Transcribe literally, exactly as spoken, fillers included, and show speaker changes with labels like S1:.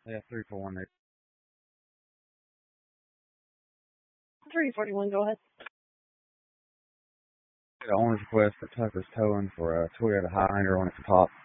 S1: Yeah, three four one eight.
S2: three forty-one, go ahead.
S1: Got an owner's request for Tucker's Towing for a Toyota Highlander on its top.